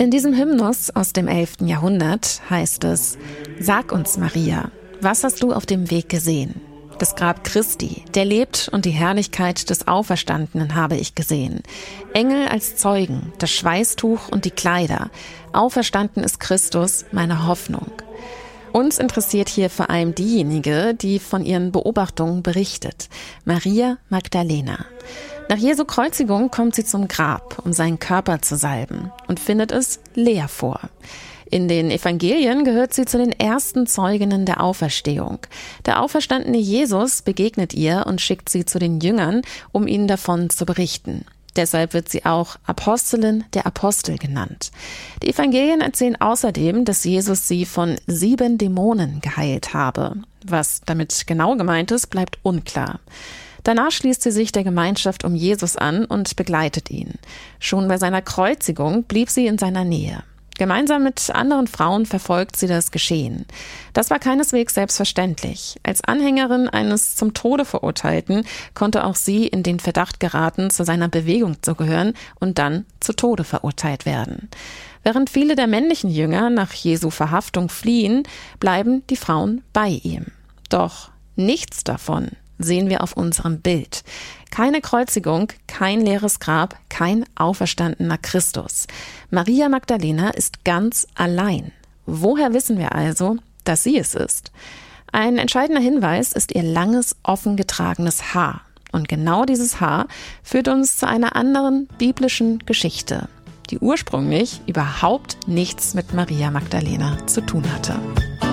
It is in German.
In diesem Hymnus aus dem 11. Jahrhundert heißt es: Sag uns, Maria, was hast du auf dem Weg gesehen? Das Grab Christi, der lebt, und die Herrlichkeit des Auferstandenen habe ich gesehen. Engel als Zeugen, das Schweißtuch und die Kleider. Auferstanden ist Christus, meine Hoffnung. Uns interessiert hier vor allem diejenige, die von ihren Beobachtungen berichtet: Maria Magdalena. Nach Jesu Kreuzigung kommt sie zum Grab, um seinen Körper zu salben, und findet es leer vor. In den Evangelien gehört sie zu den ersten Zeuginnen der Auferstehung. Der auferstandene Jesus begegnet ihr und schickt sie zu den Jüngern, um ihnen davon zu berichten. Deshalb wird sie auch Apostelin der Apostel genannt. Die Evangelien erzählen außerdem, dass Jesus sie von 7 Dämonen geheilt habe. Was damit genau gemeint ist, bleibt unklar. Danach schließt sie sich der Gemeinschaft um Jesus an und begleitet ihn. Schon bei seiner Kreuzigung blieb sie in seiner Nähe. Gemeinsam mit anderen Frauen verfolgt sie das Geschehen. Das war keineswegs selbstverständlich. Als Anhängerin eines zum Tode Verurteilten konnte auch sie in den Verdacht geraten, zu seiner Bewegung zu gehören und dann zu Tode verurteilt werden. Während viele der männlichen Jünger nach Jesu Verhaftung fliehen, bleiben die Frauen bei ihm. Doch nichts davon sehen wir auf unserem Bild. Keine Kreuzigung, kein leeres Grab, kein auferstandener Christus. Maria Magdalena ist ganz allein. Woher wissen wir also, dass sie es ist? Ein entscheidender Hinweis ist ihr langes, offen getragenes Haar. Und genau dieses Haar führt uns zu einer anderen biblischen Geschichte, die ursprünglich überhaupt nichts mit Maria Magdalena zu tun hatte.